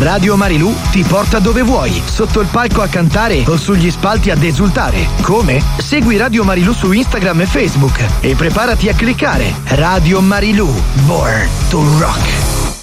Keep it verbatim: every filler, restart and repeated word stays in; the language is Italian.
Radio Marilù ti porta dove vuoi, sotto il palco a cantare o sugli spalti ad esultare. Come? Segui Radio Marilù su Instagram e Facebook e preparati a cliccare Radio Marilù, Born to Rock.